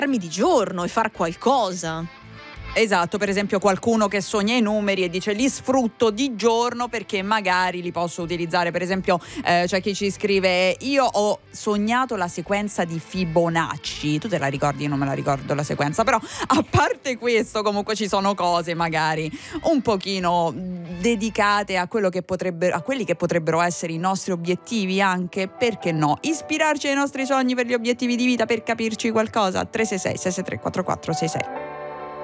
di giorno e far qualcosa. Esatto, per esempio qualcuno che sogna i numeri e dice li sfrutto di giorno perché magari li posso utilizzare. Per esempio c'è chi ci scrive: io ho sognato la sequenza di Fibonacci. Tu te la ricordi? Io non me la ricordo la sequenza, però a parte questo comunque ci sono cose magari un pochino dedicate a quelli che potrebbero essere i nostri obiettivi, anche, perché no, ispirarci ai nostri sogni per gli obiettivi di vita, per capirci qualcosa. 366 663 4466.